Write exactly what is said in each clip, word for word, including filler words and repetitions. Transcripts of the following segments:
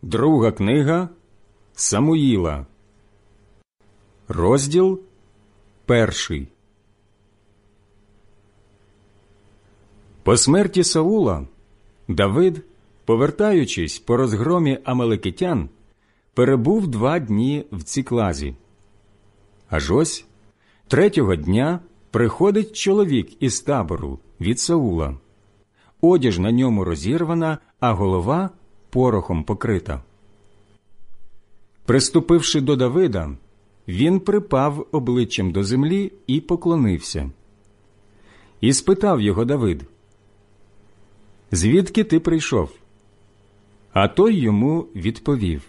Друга книга Самуїла, розділ перший. По смерті Саула Давид, повертаючись по розгромі амалекитян, перебув два дні в Ціклазі. Аж ось третього дня приходить чоловік із табору від Саула. Одяж на ньому розірвана, а голова порохом покрита. Приступивши до Давида, він припав обличчям до землі і поклонився. І спитав його Давид: «Звідки ти прийшов?» А той йому відповів: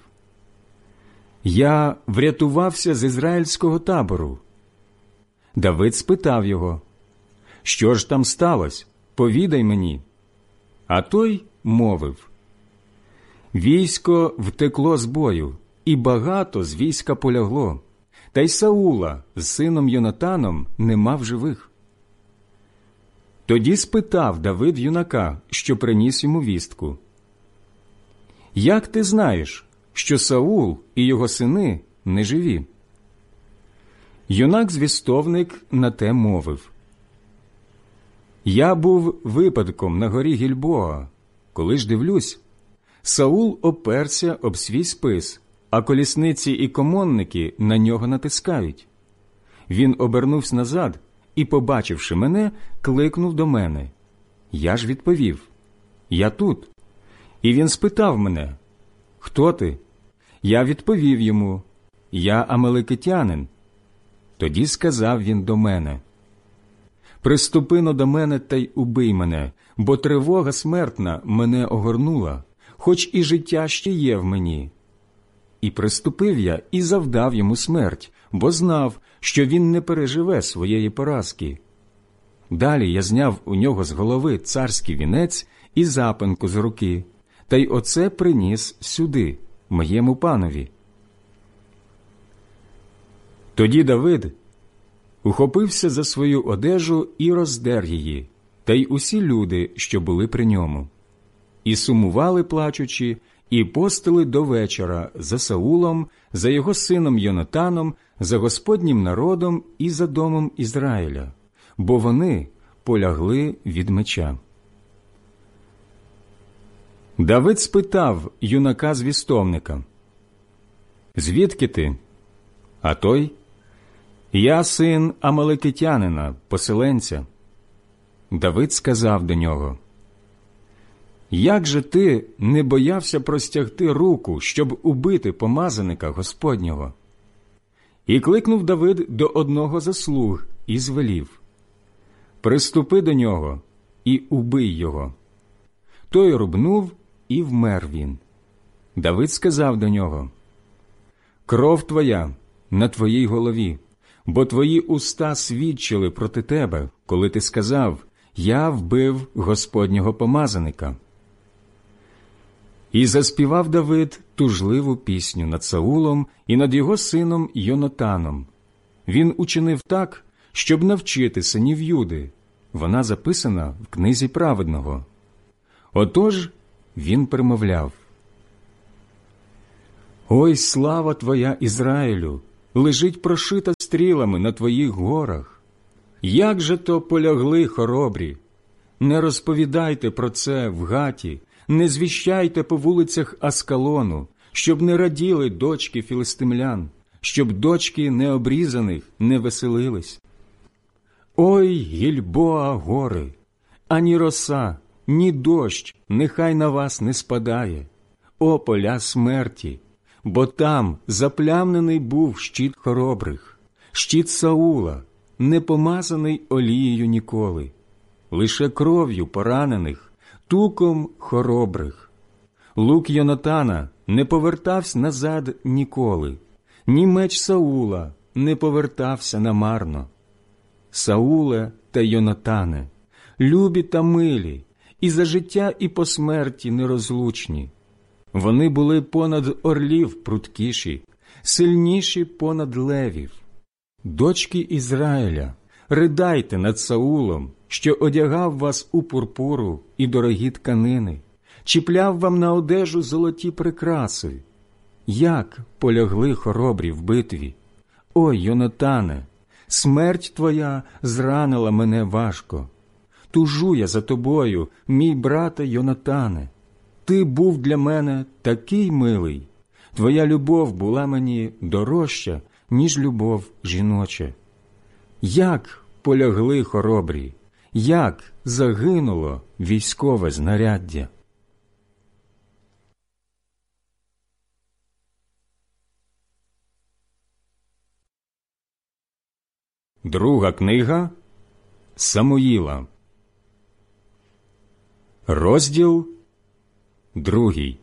«Я врятувався з ізраїльського табору». Давид спитав його: «Що ж там сталося? Повідай мені». А той мовив: «Військо втекло з бою, і багато з війська полягло, та й Саула з сином Йонатаном нема в живих». Тоді спитав Давид юнака, що приніс йому вістку: «Як ти знаєш, що Саул і його сини не живі?» Юнак-звістовник на те мовив: «Я був випадком на горі Гільбоа, коли ж дивлюсь, Саул оперся об свій спис, а колісниці і комонники на нього натискають. Він обернувся назад і, побачивши мене, кликнув до мене. Я ж відповів: «Я тут». І він спитав мене: «Хто ти?» Я відповів йому: «Я амалекитянин». Тоді сказав він до мене: «Приступи-но до мене та й убий мене, бо тривога смертна мене огорнула, хоч і життя ще є в мені». І приступив я і завдав йому смерть, бо знав, що він не переживе своєї поразки. Далі я зняв у нього з голови царський вінець і запинку з руки, та й оце приніс сюди, моєму панові. Тоді Давид ухопився за свою одежу і роздер її, та й усі люди, що були при ньому. І сумували, плачучи, і постили до вечора за Саулом, за його сином Йонатаном, за Господнім народом і за домом Ізраїля, бо вони полягли від меча. Давид спитав юнака-звістовника: «Звідки ти?» А той: «Я син амалекитянина, поселенця». Давид сказав до нього: «Як же ти не боявся простягти руку, щоб убити помазаника Господнього?» І кликнув Давид до одного зі слуг і звелів: «Приступи до нього і убий його». Той рубнув, і вмер він. Давид сказав до нього: «Кров твоя на твоїй голові, бо твої уста свідчили проти тебе, коли ти сказав: я вбив Господнього помазаника». І заспівав Давид тужливу пісню над Саулом і над його сином Йонатаном. Він учинив так, щоб навчити синів Юди. Вона записана в книзі праведного. Отож він примовляв: «Ой, слава твоя, Ізраїлю, лежить прошита стрілами на твоїх горах. Як же то полягли хоробрі! Не розповідайте про це в Гаті, не звіщайте по вулицях Аскалону, щоб не раділи дочки філистимлян, щоб дочки необрізаних не веселились. Ой, Гільбоа гори, ані роса, ні дощ нехай на вас не спадає, о поля смерті, бо там заплямнений був щит хоробрих, щит Саула, не помазаний олією ніколи, лише кров'ю поранених, туком хоробрих. Лук Йонатана не повертався назад ніколи, ні меч Саула не повертався намарно. Сауле та Йонатане, любі та милі, і за життя, і по смерті нерозлучні. Вони були понад орлів пруткіші, сильніші понад левів. Дочки Ізраїля, ридайте над Саулом, що одягав вас у пурпуру і дорогі тканини, чіпляв вам на одежу золоті прикраси. Як полягли хоробрі в битві! Ой, Йонатане, смерть твоя зранила мене важко. Тужу я за тобою, мій брате Йонатане. Ти був для мене такий милий. Твоя любов була мені дорожча, ніж любов жіноча. Як полягли хоробрі, як загинуло військове знаряддя! Друга книга Самуїла, розділ другий.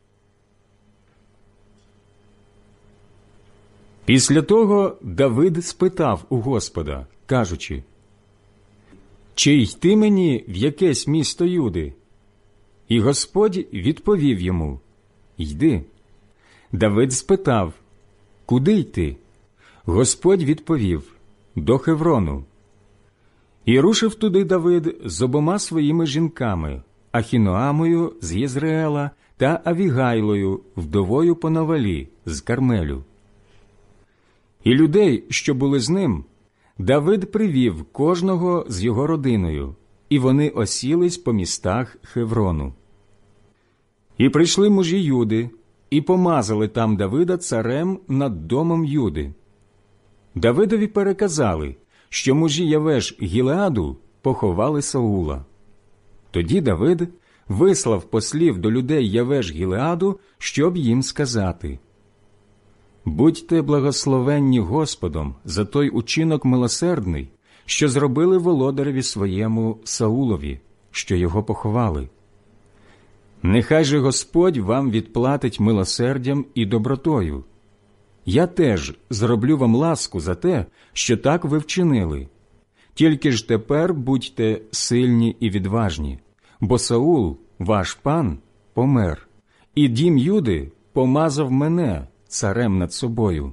Після того Давид спитав у Господа, кажучи: «Чи йти мені в якесь місто Юди?» І Господь відповів йому: «Йди». Давид спитав: «Куди йти?» Господь відповів: «До Хеврону». І рушив туди Давид з обома своїми жінками, Ахіноамою з Єзреела та Авігайлою, вдовою по Навалі з Кармелю. І людей, що були з ним, Давид привів кожного з його родиною, і вони осілись по містах Хеврону. І прийшли мужі Юди, і помазали там Давида царем над домом Юди. Давидові переказали, що мужі Явеш Гілеаду поховали Саула. Тоді Давид вислав послів до людей Явеш Гілеаду, щоб їм сказати: «Будьте благословенні Господом за той учинок милосердний, що зробили володареві своєму Саулові, що його поховали. Нехай же Господь вам відплатить милосердям і добротою. Я теж зроблю вам ласку за те, що так ви вчинили. Тільки ж тепер будьте сильні і відважні, бо Саул, ваш пан, помер, і дім Юди помазав мене царем над собою».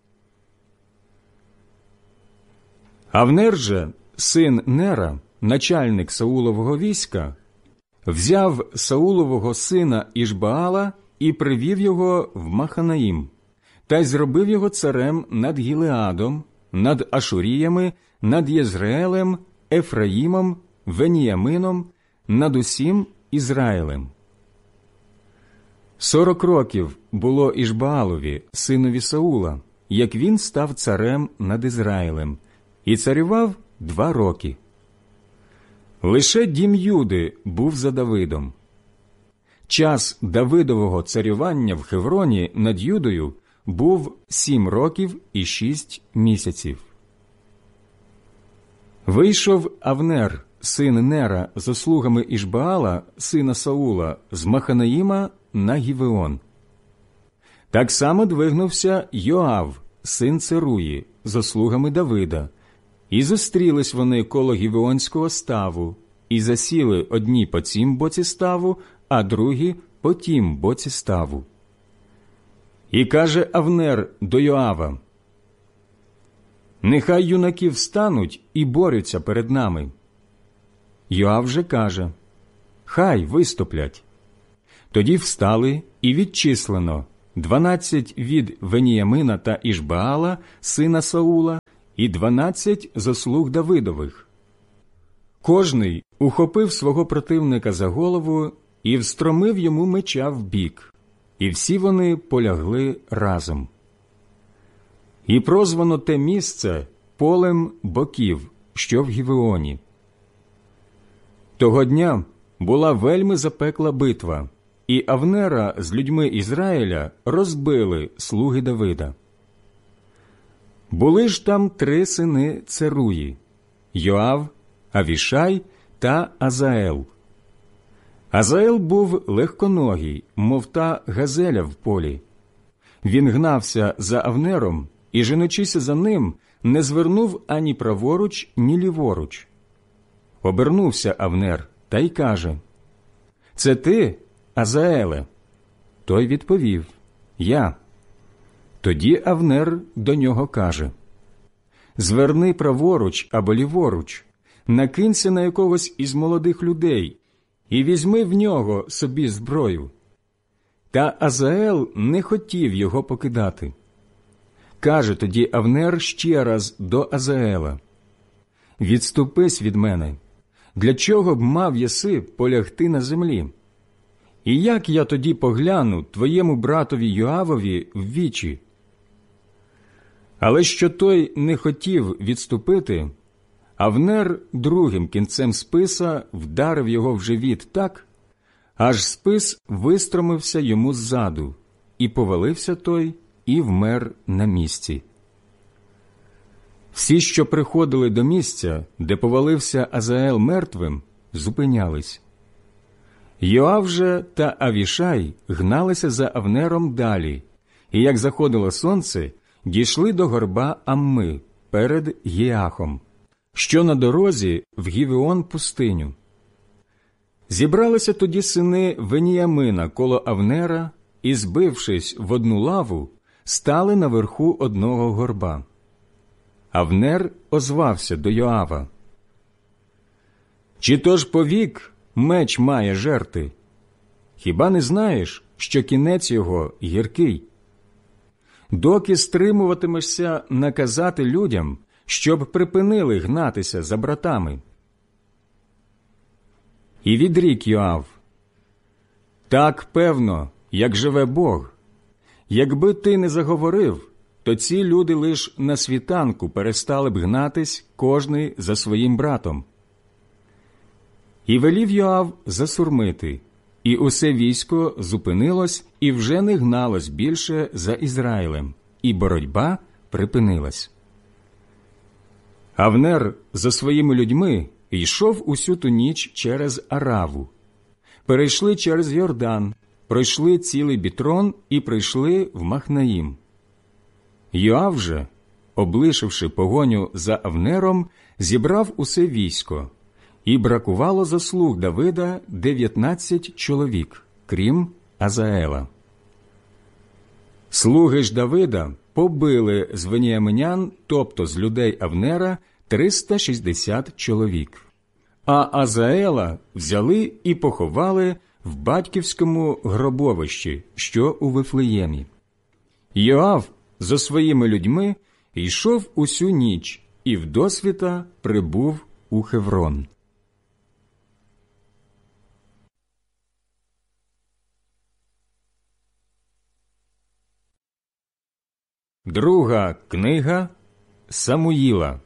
Авнер же, син Нера, начальник Саулового війська, взяв Саулового сина Ішбаала і привів його в Маханаїм, та й зробив його царем над Гілеадом, над Ашуріями, над Єзреелем, Ефраїмом, Веніямином, над усім Ізраїлем. Сорок років було Ішбаалові, синові Саула, як він став царем над Ізраїлем, і царював два роки. Лише дім Юди був за Давидом. Час Давидового царювання в Хевроні над Юдою був сім років і шість місяців. Вийшов Авнер, син Нера, з слугами Ішбаала, сина Саула, з Маханаїма на Гівеон. Так само двигнувся Йоав, син Церуї, з слугами Давида, і зустрілись вони коло Гівеонського ставу, і засіли одні по цім боці ставу, а другі по тім боці ставу. І каже Авнер до Йоава: «Нехай юнаки встануть і борються перед нами». Йоав же каже: «Хай виступлять». Тоді встали, і відчислено дванадцять від Веніямина та Ішбаала, сина Саула, і дванадцять зо слуг Давидових. Кожний ухопив свого противника за голову і встромив йому меча в бік, і всі вони полягли разом. І прозвано те місце полем боків, що в Гівеоні. Того дня була вельми запекла битва, і Авнера з людьми Ізраїля розбили слуги Давида. Були ж там три сини Церуї – Йоав, Авішай та Азаел. Азаел був легконогий, мов та газеля в полі. Він гнався за Авнером і, женучися за ним, не звернув ані праворуч, ні ліворуч. Обернувся Авнер та й каже: «Це ти, Азаеле?» Той відповів: «Я». Тоді Авнер до нього каже: «Зверни праворуч або ліворуч, накинься на якогось із молодих людей, і візьми в нього собі зброю». Та Азаел не хотів його покидати. Каже тоді Авнер ще раз до Азаела: «Відступись від мене, для чого б мав єси полягти на землі? І як я тоді погляну твоєму братові Йоавові в вічі?» Але що той не хотів відступити, Авнер другим кінцем списа вдарив його в живіт так, аж спис вистромився йому ззаду, і повалився той, і вмер на місці. Всі, що приходили до місця, де повалився Азаел мертвим, зупинялись. Йоав же та Авішай гналися за Авнером далі, і як заходило сонце, дійшли до горба Амми перед Гіахом, що на дорозі в Гівеон пустиню. Зібралися тоді сини Веніямина коло Авнера і, збившись в одну лаву, стали наверху одного горба. Авнер озвався до Йоава: «Чи то ж повік меч має жерти? Хіба не знаєш, що кінець його гіркий? Доки стримуватимешся наказати людям, щоб припинили гнатися за братами?» І відрік Йоав: «Так певно, як живе Бог. Якби ти не заговорив, то ці люди лиш на світанку перестали б гнатись кожний за своїм братом». І велів Йоав засурмити, і усе військо зупинилось і вже не гналось більше за Ізраїлем, і боротьба припинилась. Авнер за своїми людьми йшов усю ту ніч через Араву. Перейшли через Йордан, пройшли цілий Бітрон і прийшли в Махнаїм. Йоав же, облишивши погоню за Авнером, зібрав усе військо, і бракувало заслуг Давида дев'ятнадцять чоловік, крім Азаела. Слуги ж Давида побили з веніаминян, тобто з людей Авнера, триста шістдесят чоловік. А Азаела взяли і поховали в батьківському гробовищі, що у Вифлеємі. Йоав за своїми людьми йшов усю ніч і вдосвіта прибув у Хеврон. Друга книга Самуїла,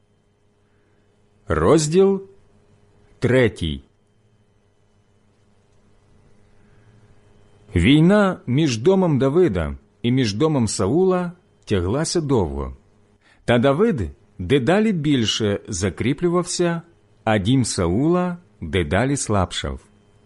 розділ третій. Війна між домом Давида і між домом Саула тяглася довго, та Давид дедалі більше закріплювався, а дім Саула дедалі слабшав.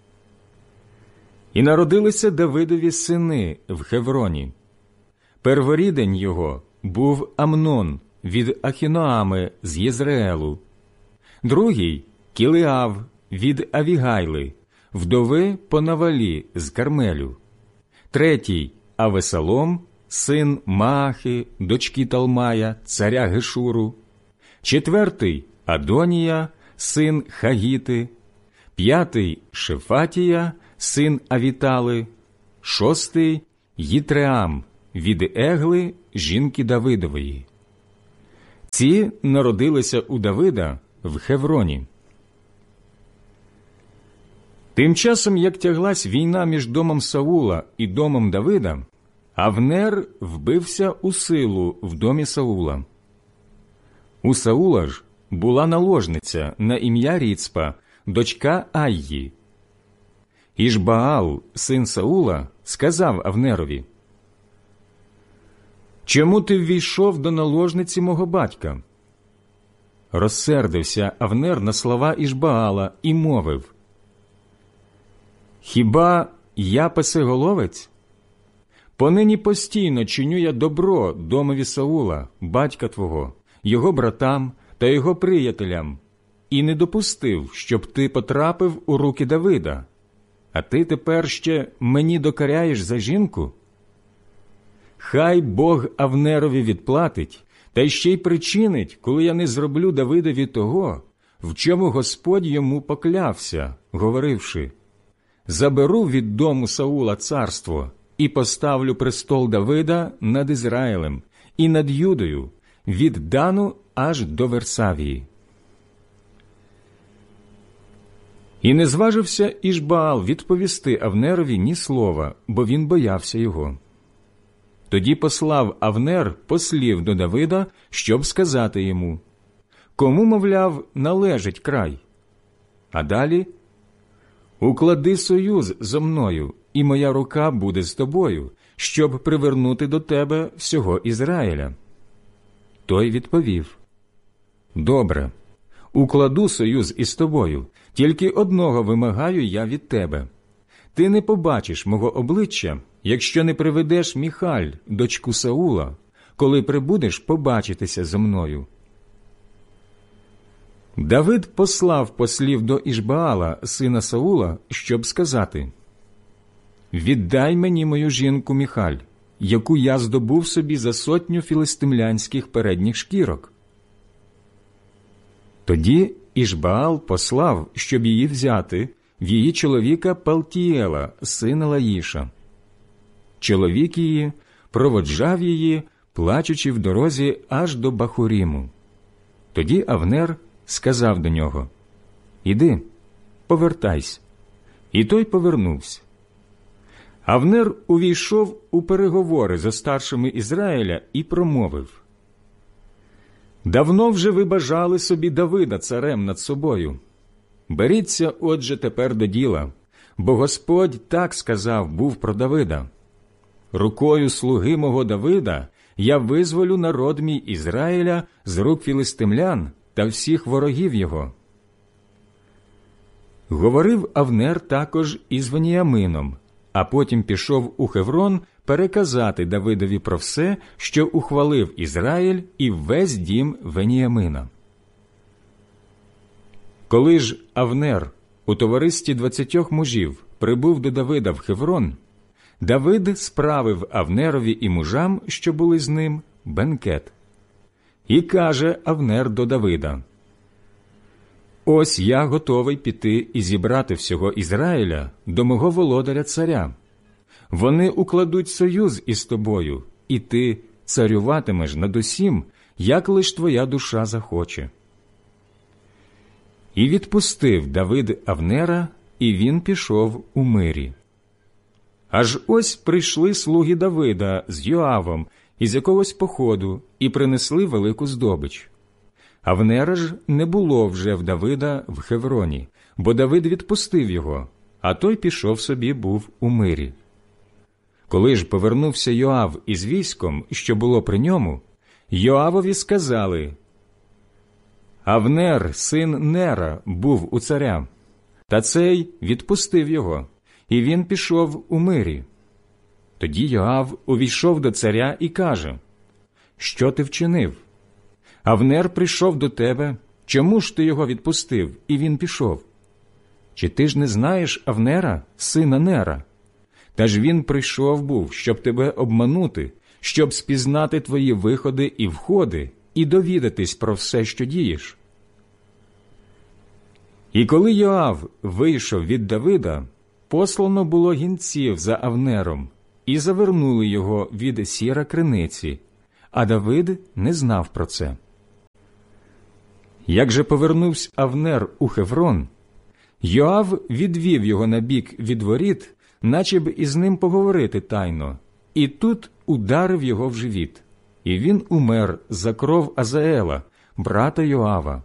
І народилися Давидові сини в Хевроні. Перворідень його був Амнон від Ахіноами з Єзреелу, другий – Кілеав від Авігайли, вдови по Навалі з Кармелю, третій – Авесалом, син Маахи, дочки Талмая, царя Гешуру, четвертий – Адонія, син Хагіти, п'ятий – Шефатія, син Авітали, шостий – Їтреам від Егли, жінки Давидової. Ці народилися у Давида в Хевроні. Тим часом, як тяглась війна між домом Саула і домом Давида, Авнер вбився у силу в домі Саула. У Саула ж була наложниця на ім'я Ріцпа, дочка Айї. Ішбаал, син Саула, сказав Авнерові: «Чому ти ввійшов до наложниці мого батька?» Розсердився Авнер на слова Ішбаала і мовив: «Хіба я песеголовець? Понині постійно чиню я добро домові Саула, батька твого, його братам та його приятелям, і не допустив, щоб ти потрапив у руки Давида, а ти тепер ще мені докоряєш за жінку? Хай Бог Авнерові відплатить, та ще й причинить, коли я не зроблю Давидові того, в чому Господь йому поклявся, говоривши: «Заберу від дому Саула царство і поставлю престол Давида над Ізраїлем і над Юдою, від Дану аж до Версавії». І не зважився Ішбаал відповісти Авнерові ні слова, бо він боявся його. Тоді послав Авнер послів до Давида, щоб сказати йому: «Кому, мовляв, належить край?» А далі: «Уклади союз зо мною, і моя рука буде з тобою, щоб привернути до тебе всього Ізраїля». Той відповів: «Добре, укладу союз із тобою, тільки одного вимагаю я від тебе. Ти не побачиш мого обличчя, якщо не приведеш Міхаль, дочку Саула, коли прибудеш побачитися зо мною». Давид послав послів до Ішбаала, сина Саула, щоб сказати: «Віддай мені мою жінку Міхаль, яку я здобув собі за сотню філистимлянських передніх шкірок». Тоді Ішбаал послав, щоб її взяти, в її чоловіка Палтієла, сина Лаїша. Чоловік її проводжав її, плачучи в дорозі аж до Бахуріму. Тоді Авнер сказав до нього: «Іди, повертайся». І той повернувся. Авнер увійшов у переговори зо старшими Ізраїля і промовив: «Давно вже ви бажали собі Давида царем над собою. Беріться, отже, тепер до діла, бо Господь так сказав був про Давида: рукою слуги мого Давида я визволю народ мій Ізраїля з рук філистимлян та всіх ворогів його». Говорив Авнер також із Веніямином, а потім пішов у Хеврон переказати Давидові про все, що ухвалив Ізраїль і весь дім Веніямина. Коли ж Авнер у товаристві двадцятьох мужів прибув до Давида в Хеврон, Давид справив Авнерові і мужам, що були з ним, бенкет. І каже Авнер до Давида: «Ось я готовий піти і зібрати всього Ізраїля до мого володаря царя. Вони укладуть союз із тобою, і ти царюватимеш над усім, як лиш твоя душа захоче». І відпустив Давид Авнера, і він пішов у мирі. Аж ось прийшли слуги Давида з Йоавом із якогось походу і принесли велику здобич. Авнера ж не було вже в Давида в Хевроні, бо Давид відпустив його, а той пішов собі був у мирі. Коли ж повернувся Йоав із військом, що було при ньому, Йоавові сказали: «Авнер, син Нера, був у царя, та цей відпустив його, і він пішов у мирі». Тоді Йоав увійшов до царя і каже: «Що ти вчинив? Авнер прийшов до тебе, чому ж ти його відпустив, і він пішов? Чи ти ж не знаєш Авнера, сина Нера? Та ж він прийшов був, щоб тебе обманути, щоб спізнати твої виходи і входи, і довідатись про все, що дієш». І коли Йоав вийшов від Давида, послано було гінців за Авнером, і завернули його від сіра криниці, а Давид не знав про це. Як же повернувся Авнер у Хеврон, Йоав відвів його набік від воріт, наче б із ним поговорити тайно, і тут ударив його в живіт, і він умер за кров Азаела, брата Йоава.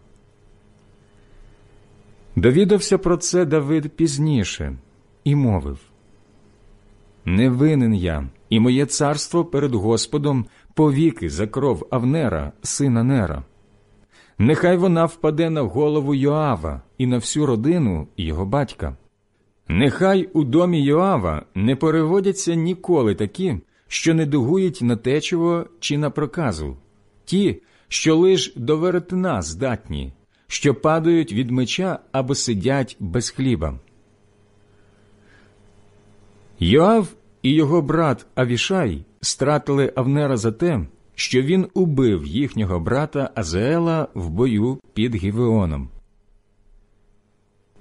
Довідався про це Давид пізніше і мовив: «Не винен я, і моє царство перед Господом повіки за кров Авнера, сина Нера. Нехай вона впаде на голову Йоава і на всю родину його батька. Нехай у домі Йоава не переводяться ніколи такі, що не дугують на течиво чи на проказу, ті, що лиш до веретена здатні, що падають від меча або сидять без хліба». Йоав і його брат Авішай стратили Авнера за те, що він убив їхнього брата Азаела в бою під Гівеоном.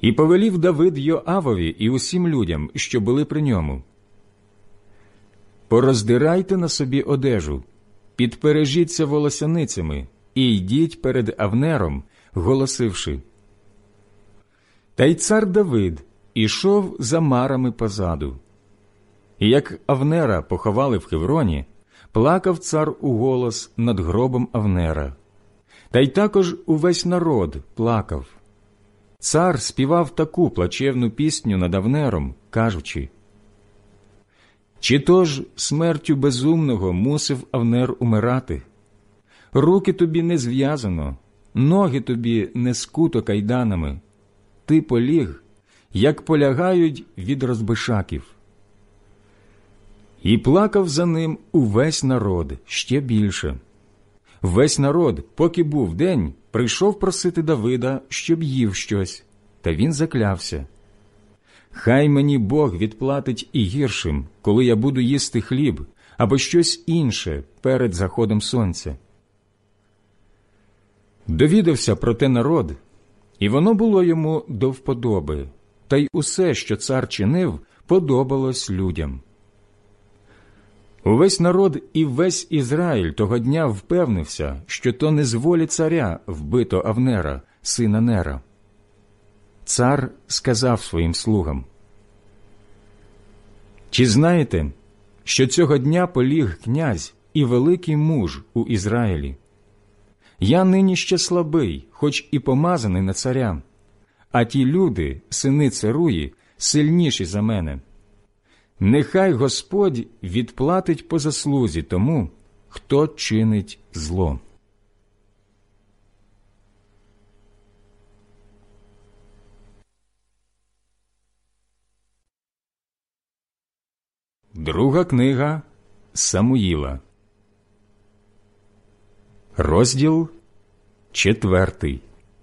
І повелів Давид Йоавові і усім людям, що були при ньому: «Пороздирайте на собі одежу, підпережіться волосяницями і йдіть перед Авнером, голосивши». Та й цар Давид ішов за марами позаду. І як Авнера поховали в Хевроні, плакав цар уголос над гробом Авнера. Та й також увесь народ плакав. Цар співав таку плачевну пісню над Авнером, кажучи: «Чи то ж смертю безумного мусив Авнер умирати? Руки тобі не зв'язано, ноги тобі не скуто кайданами. Ти поліг, як полягають від розбишаків». І плакав за ним увесь народ ще більше. Весь народ, поки був день, прийшов просити Давида, щоб їв щось, та він заклявся: «Хай мені Бог відплатить і гіршим, коли я буду їсти хліб або щось інше перед заходом сонця». Довідався про те народ, і воно було йому до вподоби, та й усе, що цар чинив, подобалось людям. Увесь народ і весь Ізраїль того дня впевнився, що то не з волі царя вбито Авнера, сина Нера. Цар сказав своїм слугам: «Чи знаєте, що цього дня поліг князь і великий муж у Ізраїлі? Я нині ще слабий, хоч і помазаний на царя, а ті люди, сини Церуї, сильніші за мене. Нехай Господь відплатить по заслузі тому, хто чинить зло». Друга книга Самуїла, розділ четвертий.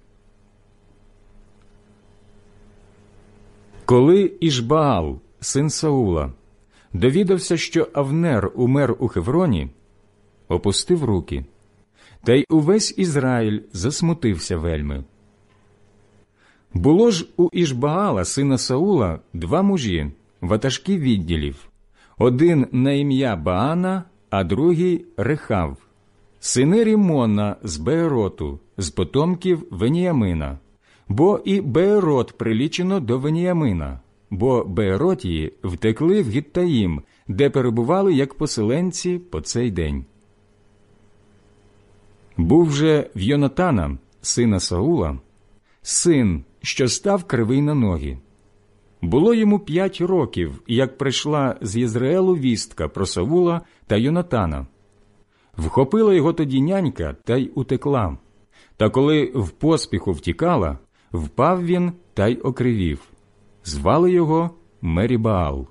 Коли Ішбаал, син Саула, довідався, що Авнер умер у Хевроні, опустив руки, та й увесь Ізраїль засмутився вельми. Було ж у Ішбаала, сина Саула, два мужі, ватажки відділів, один на ім'я Баана, а другий Рехав, сини Рімона з Беероту, з потомків Веніямина, бо і Беерот прилічено до Веніямина, бо Бееротії втекли в Гіттаїм, де перебували як поселенці по цей день. Був же в Йонатана, сина Саула, син, що став кривий на ноги. Було йому п'ять років, як прийшла з Єзреелу вістка про Саула та Йонатана. Вхопила його тоді нянька та й утекла. Та коли в поспіху втікала, впав він та й окривів. Звали його Мерібаал.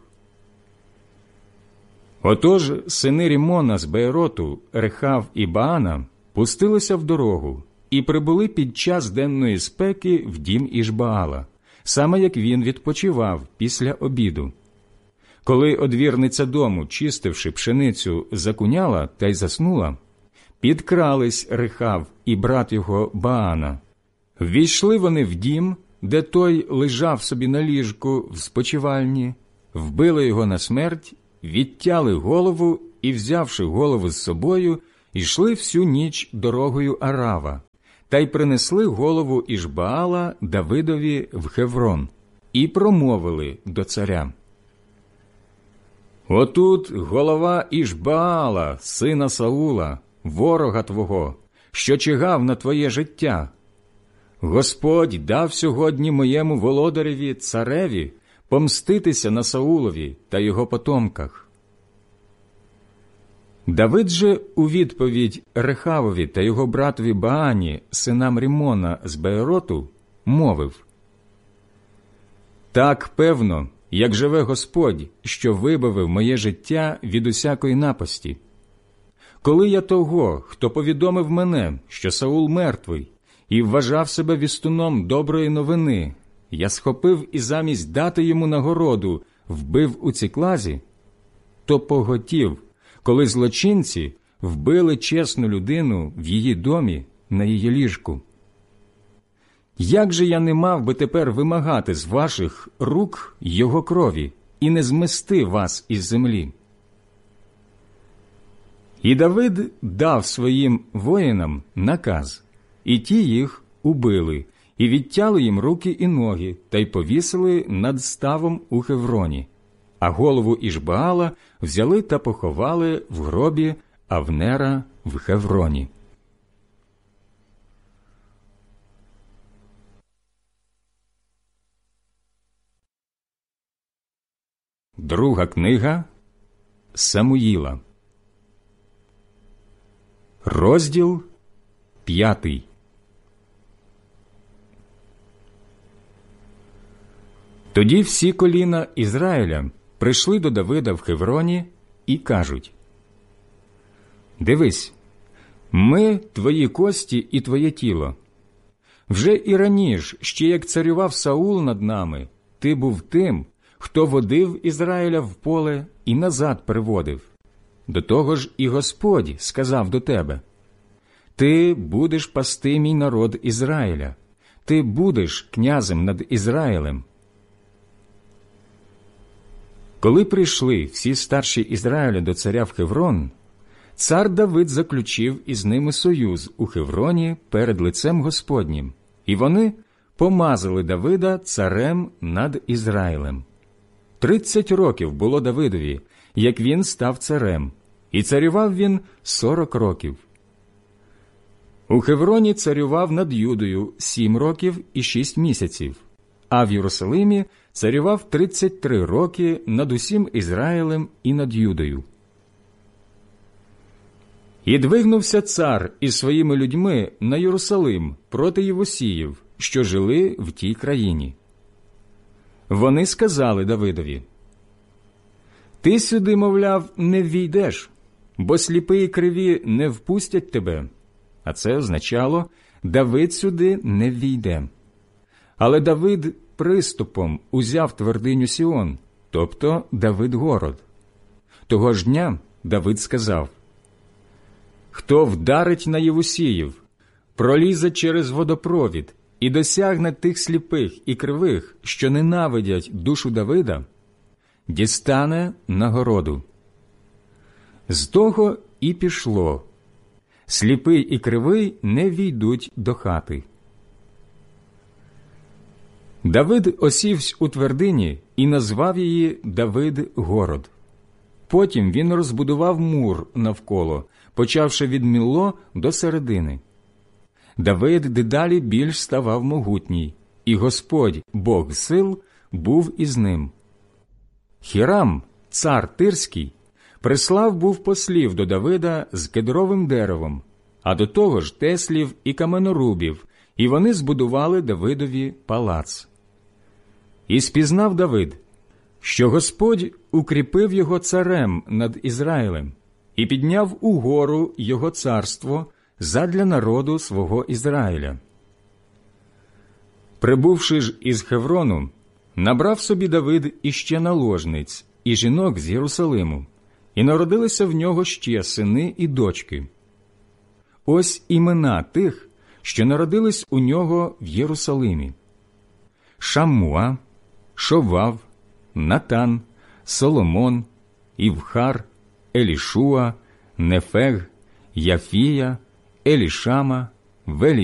Отож сини Рімона з Беероту, Рехав і Баана пустилися в дорогу і прибули під час денної спеки в дім Ішбаала, саме як він відпочивав після обіду. Коли одвірниця дому, чистивши пшеницю, закуняла та й заснула, підкрались Рехав і брат його Баана. Ввійшли вони в дім, де той лежав собі на ліжку в спочивальні, вбили його на смерть, відтяли голову і, взявши голову з собою, йшли всю ніч дорогою Арава, та й принесли голову Ішбаала Давидові в Хеврон, і промовили до царя: «Отут голова Ішбаала, сина Саула, ворога твого, що чигав на твоє життя. Господь дав сьогодні моєму володареві, цареві, помститися на Саулові та його потомках». Давид же у відповідь Рехавові та його братові Баані, синам Рімона з Беероту, мовив: «Так певно, як живе Господь, що вибавив моє життя від усякої напасті. Коли я того, хто повідомив мене, що Саул мертвий, і вважав себе вістуном доброї новини, я схопив і замість дати йому нагороду вбив у Ціклазі, то поготів, коли злочинці вбили чесну людину в її домі на її ліжку. Як же я не мав би тепер вимагати з ваших рук його крові і не змести вас із землі? І Давид дав своїм воїнам наказ, і ті їх убили, і відтяли їм руки і ноги, та й повісили над ставом у Хевроні, а голову Ішбаала взяли та поховали в гробі Авнера в Хевроні. Друга книга Самуїла, розділ п'ятий. Тоді всі коліна Ізраїля прийшли до Давида в Хевроні і кажуть: «Дивись, ми твої кості і твоє тіло. Вже і раніше, ще як царював Саул над нами, ти був тим, хто водив Ізраїля в поле і назад приводив. До того ж і Господь сказав до тебе: ти будеш пасти мій народ Ізраїля, ти будеш князем над Ізраїлем». Коли прийшли всі старші Ізраїля до царя в Хеврон, цар Давид заключив із ними союз у Хевроні перед лицем Господнім, і вони помазали Давида царем над Ізраїлем. Тридцять років було Давидові, як він став царем, і царював він сорок років. У Хевроні царював над Юдою сім років і шість місяців, а в Єрусалимі царював тридцять три роки над усім Ізраїлем і над Юдою. І двигнувся цар із своїми людьми на Єрусалим проти Євусіїв, що жили в тій країні. Вони сказали Давидові: «Ти сюди, мовляв, не ввійдеш, бо сліпі і криві не впустять тебе». А це означало: Давид сюди не ввійде. Але Давид приступом узяв твердиню Сіон, тобто Давид-город. Того ж дня Давид сказав: «Хто вдарить на Євусіїв, пролізе через водопровід і досягне тих сліпих і кривих, що ненавидять душу Давида, дістане нагороду». З того і пішло: сліпий і кривий не війдуть до хати. Давид осівсь у твердині і назвав її Давид-город. Потім він розбудував мур навколо, почавши від Мілло до середини. Давид дедалі більш ставав могутній, і Господь, Бог сил, був із ним. Хірам, цар Тирський, прислав був послів до Давида з кедровим деревом, а до того ж теслів і каменорубів, і вони збудували Давидові палац. І спізнав Давид, що Господь укріпив його царем над Ізраїлем і підняв угору його царство задля народу свого Ізраїля. Прибувши ж із Хеврону, набрав собі Давид іще наложниць і жінок з Єрусалиму, і народилися в нього ще сини і дочки. Ось імена тих, що народились у нього в Єрусалимі: Шаммуа, Шовав, Натан, Соломон, Івхар, Елішуа, Нефег, Яфія, Елішама, Велі